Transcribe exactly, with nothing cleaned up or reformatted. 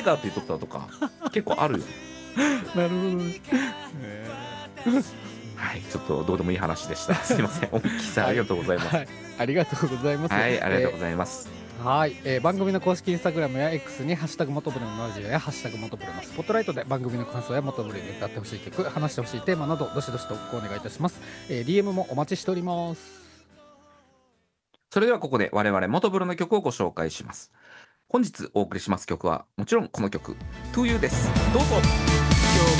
イガーって言っとったとか結構あるよ。 なるほどね。へはい、ちょっとどうでもいい話でした。すいません。お聞きさんありがとうございます。 はい、ありがとうございます。 はい、ありがとうごえざいます。 ーはい、えー番組の公式インスタグラムや X にハッシュタグ元ブレのラジオやハッシュタグ元ブレのスポットライトで番組の感想や元ブレに歌ってほしい曲、話してほしいテーマなどどしどしとごお願いいたします。えー ディーエム もお待ちしております。 それではここで我々元ブロの曲をご紹介します。本日お送りします曲はもちろんこの曲 To You です。どうぞ。